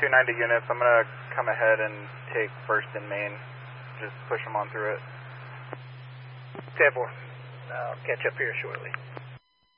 290 units. I'm going to come ahead and take first in main. Just push them on through it. 10-4. I'll catch up here shortly.